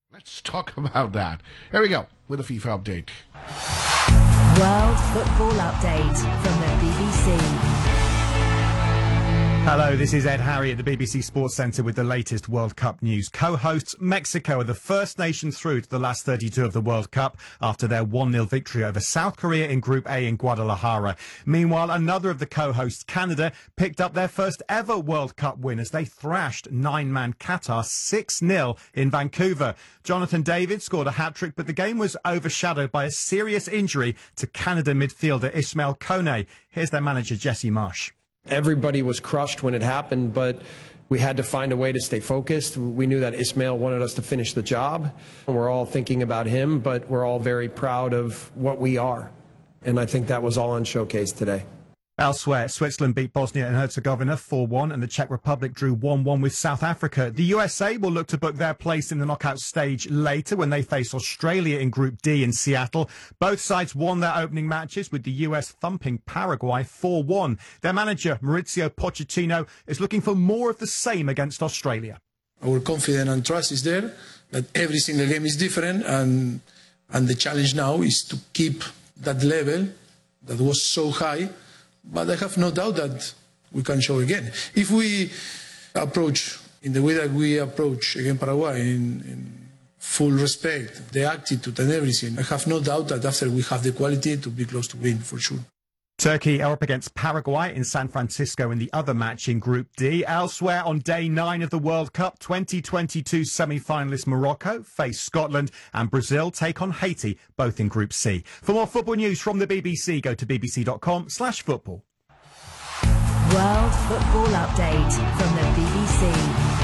Let's talk about that. Here we go with a FIFA update. World Football Update from the BBC. Hello, this is Ed Harry at the BBC Sports Centre with the latest World Cup news. Co-hosts Mexico are the first nation through to the last 32 of the World Cup after their 1-0 victory over South Korea in Group A in Guadalajara. Meanwhile, another of the co-hosts, Canada, picked up their first ever World Cup win as they thrashed 9-man Qatar 6-0 in Vancouver. Jonathan David scored a hat-trick, but the game was overshadowed by a serious injury to Canada midfielder Ismail Kone. Here's their manager, Jesse Marsh. Everybody was crushed when it happened, but we had to find a way to stay focused. We knew that Ismail wanted us to finish the job. We're all thinking about him, but we're all very proud of what we are. And I think that was all on showcase today. Elsewhere, Switzerland beat Bosnia and Herzegovina 4-1 and the Czech Republic drew 1-1 with South Africa. The USA will look to book their place in the knockout stage later when they face Australia in Group D in Seattle. Both sides won their opening matches with the US thumping Paraguay 4-1. Their manager, Mauricio Pochettino, is looking for more of the same against Australia. Our confidence and trust is there, that every single game is different and the challenge now is to keep that level that was so high. But I have no doubt that we can show again. If we approach in the way that we approach against Paraguay, in full respect, the attitude and everything, I have no doubt that after we have the quality to be close to win, for sure. Turkey are up against Paraguay in San Francisco in the other match in Group D. Elsewhere, on day 9 of the World Cup, 2022 semi-finalist Morocco face Scotland and Brazil take on Haiti, both in Group C. For more football news from the BBC, go to bbc.com/football. World Football Update from the BBC.